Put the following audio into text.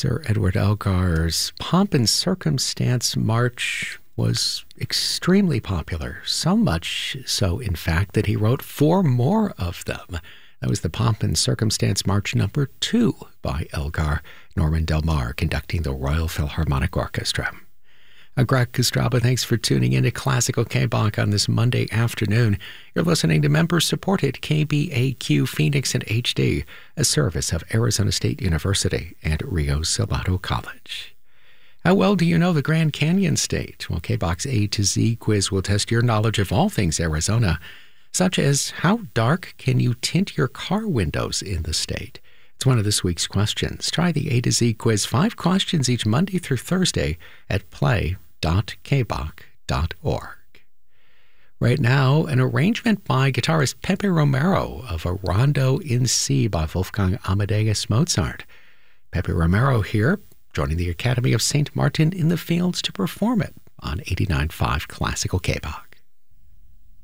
Sir Edward Elgar's Pomp and Circumstance March was extremely popular, so much so, in fact, that he wrote 4 more of them. That was the Pomp and Circumstance March number 2 by Elgar. Norman Del Mar conducting the Royal Philharmonic Orchestra. Greg Kostraba, thanks for tuning in to Classical K-Bach on this Monday afternoon. You're listening to member-supported KBAQ Phoenix and HD, a service of Arizona State University and Rio Salado College. How well do you know the Grand Canyon State? Well, K-Bach's A to Z quiz will test your knowledge of all things Arizona, such as how dark can you tint your car windows in the state? It's one of this week's questions. Try the A to Z quiz, 5 questions each Monday through Thursday at play.kbach.org. Right now, an arrangement by guitarist Pepe Romero of a Rondo in C by Wolfgang Amadeus Mozart. Pepe Romero here, joining the Academy of St. Martin in the Fields to perform it on 89.5 Classical K-Bach.